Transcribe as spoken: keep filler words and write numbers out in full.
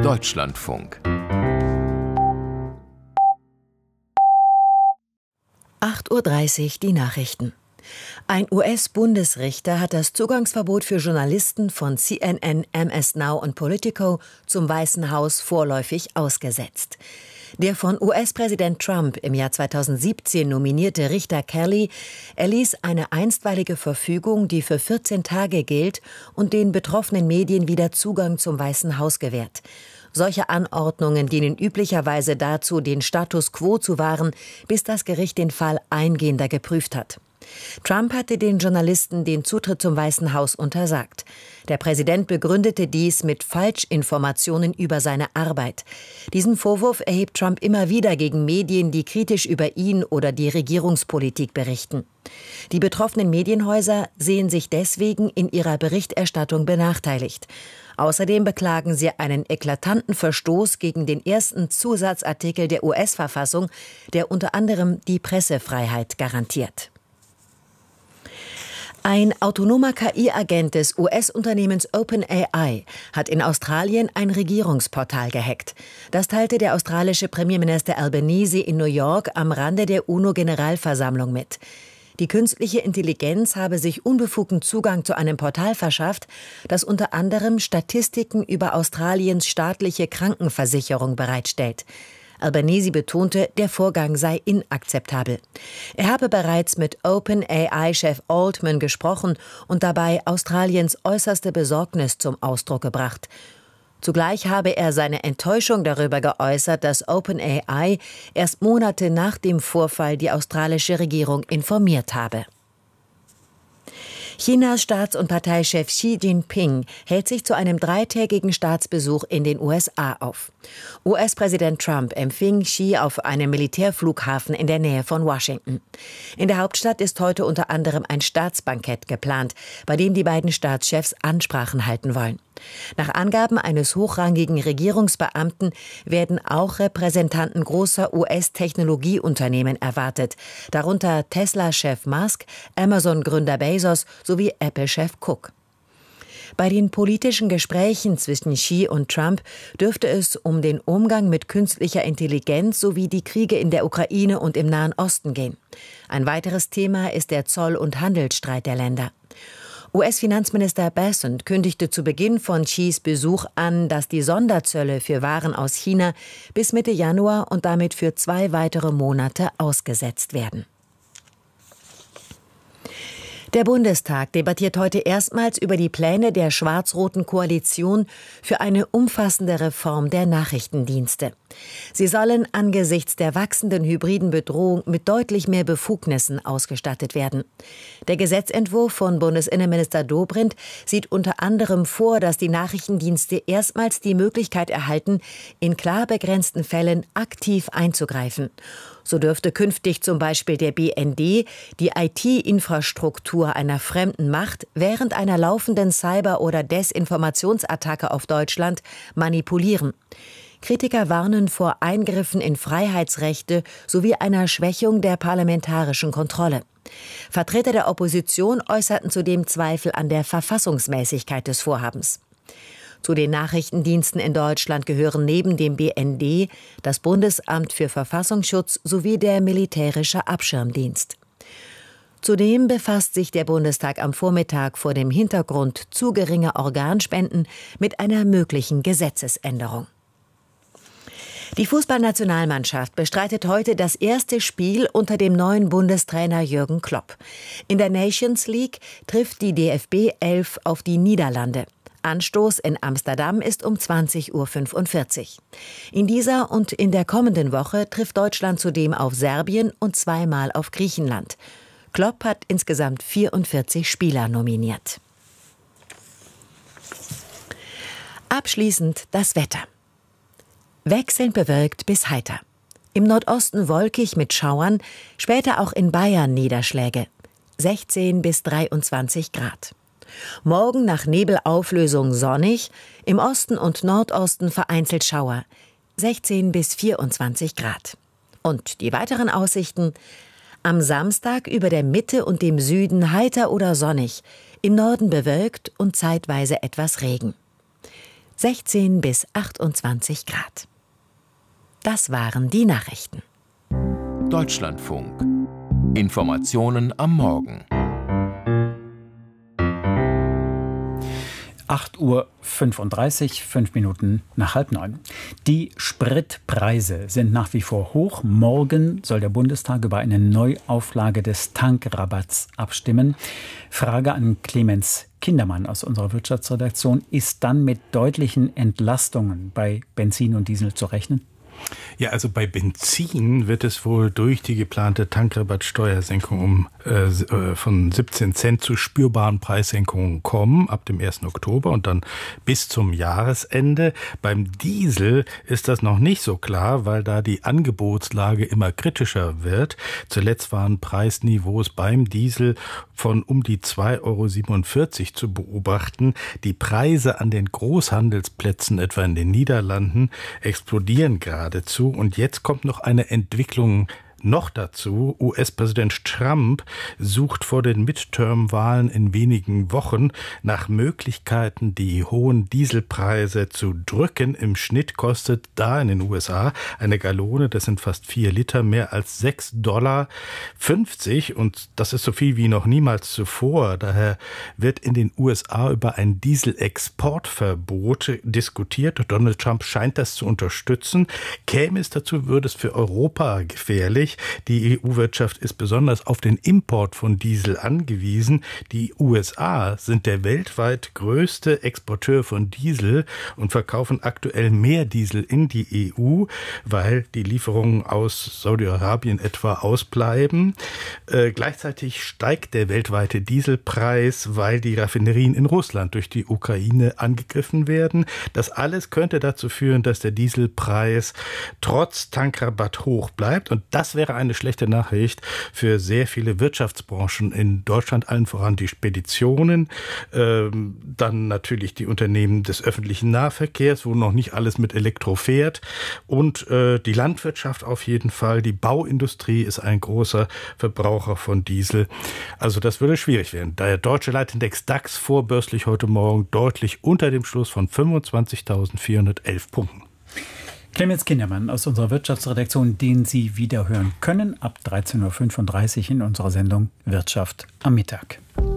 Deutschlandfunk. acht Uhr dreißig, die Nachrichten. Ein U S-Bundesrichter hat das Zugangsverbot für Journalisten von C N N, M S Now und Politico zum Weißen Haus vorläufig ausgesetzt. Der von U S-Präsident Trump im Jahr zweitausendsiebzehn nominierte Richter Kelly erließ eine einstweilige Verfügung, die für vierzehn Tage gilt und den betroffenen Medien wieder Zugang zum Weißen Haus gewährt. Solche Anordnungen dienen üblicherweise dazu, den Status quo zu wahren, bis das Gericht den Fall eingehender geprüft hat. Trump hatte den Journalisten den Zutritt zum Weißen Haus untersagt. Der Präsident begründete dies mit Falschinformationen über seine Arbeit. Diesen Vorwurf erhebt Trump immer wieder gegen Medien, die kritisch über ihn oder die Regierungspolitik berichten. Die betroffenen Medienhäuser sehen sich deswegen in ihrer Berichterstattung benachteiligt. Außerdem beklagen sie einen eklatanten Verstoß gegen den ersten Zusatzartikel der U S-Verfassung, der unter anderem die Pressefreiheit garantiert. Ein autonomer K I-Agent des U S-Unternehmens OpenAI hat in Australien ein Regierungsportal gehackt. Das teilte der australische Premierminister Albanese in New York am Rande der UNO-Generalversammlung mit. Die künstliche Intelligenz habe sich unbefugten Zugang zu einem Portal verschafft, das unter anderem Statistiken über Australiens staatliche Krankenversicherung bereitstellt. Albanese betonte, der Vorgang sei inakzeptabel. Er habe bereits mit OpenAI-Chef Altman gesprochen und dabei Australiens äußerste Besorgnis zum Ausdruck gebracht. Zugleich habe er seine Enttäuschung darüber geäußert, dass OpenAI erst Monate nach dem Vorfall die australische Regierung informiert habe. Chinas Staats- und Parteichef Xi Jinping hält sich zu einem dreitägigen Staatsbesuch in den U S A auf. U S-Präsident Trump empfing Xi auf einem Militärflughafen in der Nähe von Washington. In der Hauptstadt ist heute unter anderem ein Staatsbankett geplant, bei dem die beiden Staatschefs Ansprachen halten wollen. Nach Angaben eines hochrangigen Regierungsbeamten werden auch Repräsentanten großer U S-Technologieunternehmen erwartet, darunter Tesla-Chef Musk, Amazon-Gründer Bezos sowie Apple-Chef Cook. Bei den politischen Gesprächen zwischen Xi und Trump dürfte es um den Umgang mit künstlicher Intelligenz sowie die Kriege in der Ukraine und im Nahen Osten gehen. Ein weiteres Thema ist der Zoll- und Handelsstreit der Länder. U S-Finanzminister Bessent kündigte zu Beginn von Xis Besuch an, dass die Sonderzölle für Waren aus China bis Mitte Januar und damit für zwei weitere Monate ausgesetzt werden. Der Bundestag debattiert heute erstmals über die Pläne der schwarz-roten Koalition für eine umfassende Reform der Nachrichtendienste. Sie sollen angesichts der wachsenden hybriden Bedrohung mit deutlich mehr Befugnissen ausgestattet werden. Der Gesetzentwurf von Bundesinnenminister Dobrindt sieht unter anderem vor, dass die Nachrichtendienste erstmals die Möglichkeit erhalten, in klar begrenzten Fällen aktiv einzugreifen. So dürfte künftig zum Beispiel der B N D die I T-Infrastruktur einer fremden Macht während einer laufenden Cyber- oder Desinformationsattacke auf Deutschland manipulieren. Kritiker warnen vor Eingriffen in Freiheitsrechte sowie einer Schwächung der parlamentarischen Kontrolle. Vertreter der Opposition äußerten zudem Zweifel an der Verfassungsmäßigkeit des Vorhabens. Zu den Nachrichtendiensten in Deutschland gehören neben dem B N D das Bundesamt für Verfassungsschutz sowie der Militärische Abschirmdienst. Zudem befasst sich der Bundestag am Vormittag vor dem Hintergrund zu geringer Organspenden mit einer möglichen Gesetzesänderung. Die Fußballnationalmannschaft bestreitet heute das erste Spiel unter dem neuen Bundestrainer Jürgen Klopp. In der Nations League trifft die D F B elf auf die Niederlande. Anstoß in Amsterdam ist um zwanzig Uhr fünfundvierzig. In dieser und in der kommenden Woche trifft Deutschland zudem auf Serbien und zweimal auf Griechenland. Klopp hat insgesamt vierundvierzig Spieler nominiert. Abschließend das Wetter. Wechselnd bewölkt bis heiter. Im Nordosten wolkig mit Schauern, später auch in Bayern Niederschläge. sechzehn bis dreiundzwanzig Grad. Morgen nach Nebelauflösung sonnig, im Osten und Nordosten vereinzelt Schauer, sechzehn bis vierundzwanzig Grad. Und die weiteren Aussichten: am Samstag über der Mitte und dem Süden heiter oder sonnig, im Norden bewölkt und zeitweise etwas Regen. sechzehn bis achtundzwanzig Grad. Das waren die Nachrichten. Deutschlandfunk. Informationen am Morgen. acht Uhr fünfunddreißig, fünf Minuten nach halb neun. Die Spritpreise sind nach wie vor hoch. Morgen soll der Bundestag über eine Neuauflage des Tankrabatts abstimmen. Frage an Clemens Kindermann aus unserer Wirtschaftsredaktion. Ist dann mit deutlichen Entlastungen bei Benzin und Diesel zu rechnen? Ja, also bei Benzin wird es wohl durch die geplante Tankrabattsteuersenkung um äh, von siebzehn Cent zu spürbaren Preissenkungen kommen ab dem ersten Oktober und dann bis zum Jahresende. Beim Diesel ist das noch nicht so klar, weil da die Angebotslage immer kritischer wird. Zuletzt waren Preisniveaus beim Diesel von um die zwei Euro siebenundvierzig zu beobachten. Die Preise an den Großhandelsplätzen, etwa in den Niederlanden, explodieren geradezu. Und jetzt kommt noch eine Entwicklung noch dazu. U S-Präsident Trump sucht vor den Midterm-Wahlen in wenigen Wochen nach Möglichkeiten, die hohen Dieselpreise zu drücken. Im Schnitt kostet da in den U S A eine Gallone, das sind fast vier Liter, mehr als sechs Dollar fünfzig. Und das ist so viel wie noch niemals zuvor. Daher wird in den U S A über ein Dieselexportverbot diskutiert. Donald Trump scheint das zu unterstützen. Käme es dazu, würde es für Europa gefährlich. Die E U-Wirtschaft ist besonders auf den Import von Diesel angewiesen. Die U S A sind der weltweit größte Exporteur von Diesel und verkaufen aktuell mehr Diesel in die E U, weil die Lieferungen aus Saudi-Arabien etwa ausbleiben. Äh, gleichzeitig steigt der weltweite Dieselpreis, weil die Raffinerien in Russland durch die Ukraine angegriffen werden. Das alles könnte dazu führen, dass der Dieselpreis trotz Tankrabatt hoch bleibt. Und das wäre eine schlechte Nachricht für sehr viele Wirtschaftsbranchen in Deutschland, allen voran die Speditionen, ähm, dann natürlich die Unternehmen des öffentlichen Nahverkehrs, wo noch nicht alles mit Elektro fährt, und äh, die Landwirtschaft auf jeden Fall. Die Bauindustrie ist ein großer Verbraucher von Diesel. Also das würde schwierig werden. Der deutsche Leitindex DAX vorbörslich heute Morgen deutlich unter dem Schluss von fünfundzwanzigtausendvierhundertelf Punkten. Clemens Kindermann aus unserer Wirtschaftsredaktion, den Sie wieder hören können ab dreizehn Uhr fünfunddreißig in unserer Sendung Wirtschaft am Mittag.